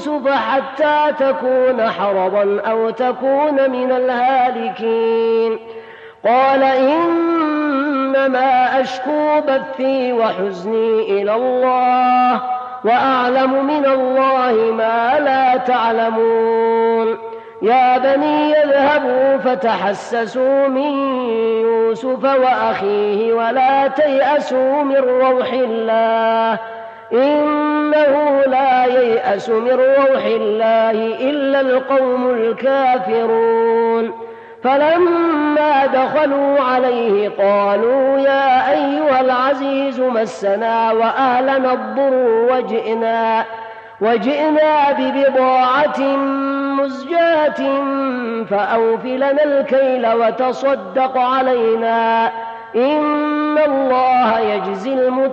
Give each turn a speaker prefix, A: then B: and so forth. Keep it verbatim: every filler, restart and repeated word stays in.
A: يوسف حتى تكون حرضا أو تكون من الهالكين قال إنما أشكو بثي وحزني إلى الله وأعلم من الله ما لا تعلمون يا بني اذهبوا فتحسسوا من يوسف وأخيه ولا تيأسوا من روح الله إنه لا ييأس من روح الله إلا القوم الكافرون فلما دخلوا عليه قالوا يا أيها العزيز مسنا وأهلنا الضر وجئنا, وجئنا ببضاعة مزجاة فأوف لنا الكيل وتصدق علينا إن الله يجزي المتقين